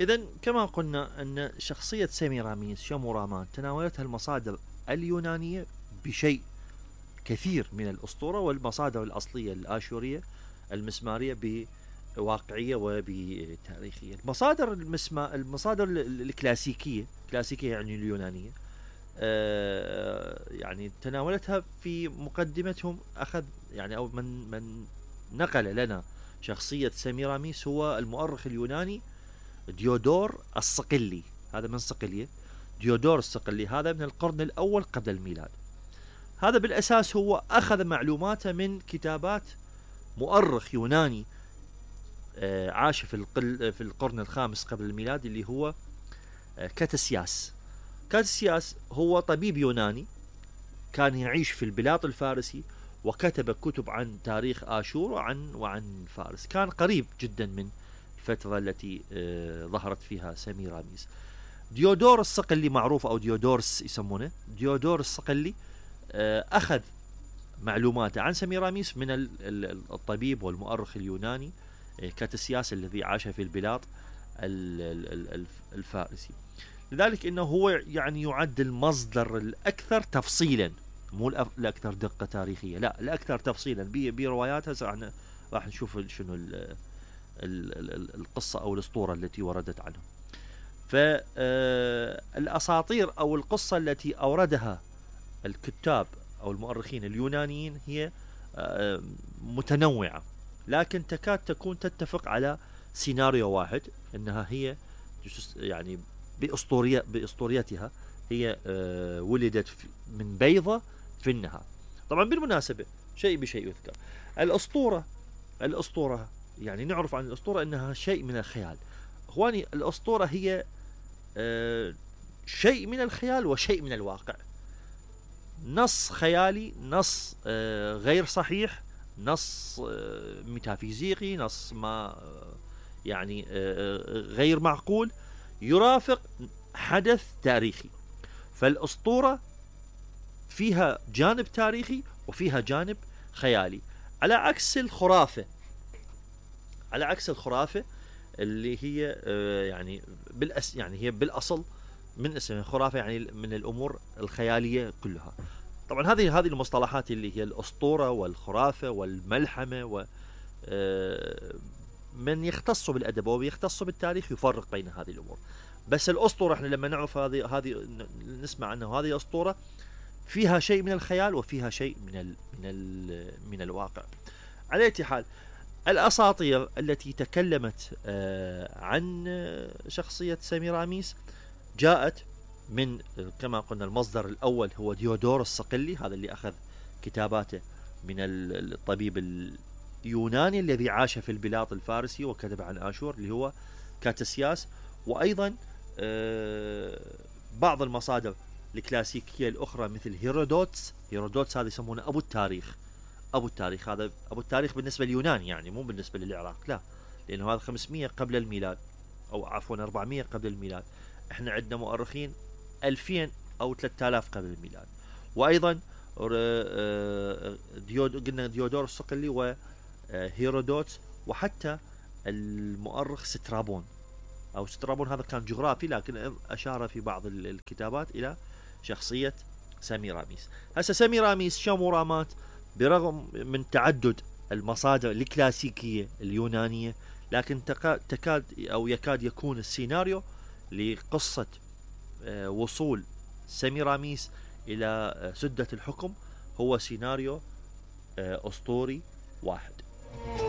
إذن كما قلنا أن شخصية سيميراميس شامورامان تناولتها المصادر اليونانية بشيء كثير من الأسطورة، والمصادر الأصلية الآشورية المسمارية بواقعية وبتاريخية. المصادر الكلاسيكية يعني اليونانية، يعني تناولتها في مقدمتهم. أخذ يعني أو من نقل لنا شخصية سيميراميس هو المؤرخ اليوناني ديودور الصقلي، هذا من صقلية. ديودور الصقلي هذا من القرن الأول قبل الميلاد. هذا بالأساس هو أخذ معلوماته من كتابات مؤرخ يوناني عاش في القرن الخامس قبل الميلاد، اللي هو كاتسياس. كاتسياس هو طبيب يوناني كان يعيش في البلاط الفارسي، وكتب كتب عن تاريخ آشور وعن فارس. كان قريب جدا من الفترة التي ظهرت فيها سيميراميس. ديودور الصقلي معروف، أو ديودورس يسمونه، ديودور الصقلي أخذ معلومات عن سيميراميس من الطبيب والمؤرخ اليوناني كاتسياس الذي عاش في البلاط الفارسي. لذلك إنه هو يعني يعد المصدر الأكثر تفصيلا، مو الأكثر دقة تاريخية، لا، الأكثر تفصيلا برواياتها. راح نشوف شنو القصة أو الأسطورة التي وردت عنه. فالأساطير أو القصة التي أوردها الكتاب أو المؤرخين اليونانيين هي متنوعة، لكن تكاد تكون تتفق على سيناريو واحد، أنها هي يعني بأسطوريتها هي ولدت من بيضة في النهار. طبعا بالمناسبة شيء بشيء يذكر، الأسطورة يعني نعرف عن الأسطورة أنها شيء من الخيال. إخواني، الأسطورة هي شيء من الخيال وشيء من الواقع. نص خيالي، نص غير صحيح، نص ميتافيزيقي، نص ما يعني غير معقول، يرافق حدث تاريخي. فالأسطورة فيها جانب تاريخي وفيها جانب خيالي، على عكس الخرافة اللي هي يعني هي بالأصل من اسم خرافة، يعني من الأمور الخيالية كلها. طبعا هذه المصطلحات اللي هي الأسطورة والخرافة والملحمة، و من يختص بالأدب ويختص بالتاريخ يفرق بين هذه الأمور. بس الأسطورة احنا لما نعرف هذه نسمع عنه هذه أسطورة فيها شيء من الخيال وفيها شيء من الواقع. على أي حال، الأساطير التي تكلمت عن شخصية سيميراميس جاءت من كما قلنا المصدر الأول هو ديودور الصقلي، هذا اللي أخذ كتاباته من الطبيب اليوناني الذي عاش في البلاط الفارسي وكتب عن آشور اللي هو كاتسياس. وأيضا بعض المصادر الكلاسيكية الأخرى مثل هيرودوتس هذا يسمونه أبو التاريخ. هذا أبو التاريخ بالنسبة لليونان، يعني مو بالنسبة للعراق، لا، لأنه هذا 500 قبل الميلاد، أو عفوا 400 قبل الميلاد. احنا عندنا مؤرخين 2000 أو 3000 قبل الميلاد. وأيضا قلنا ديودور الصقلي وهيرودوتس، وحتى المؤرخ سترابون هذا كان جغرافي، لكن أشار في بعض الكتابات إلى شخصية سيميراميس. هسه سيميراميس شامورامات برغم من تعدد المصادر الكلاسيكية اليونانية، لكن تكاد أو يكاد يكون السيناريو لقصة وصول سيميراميس إلى سدة الحكم هو سيناريو أسطوري واحد.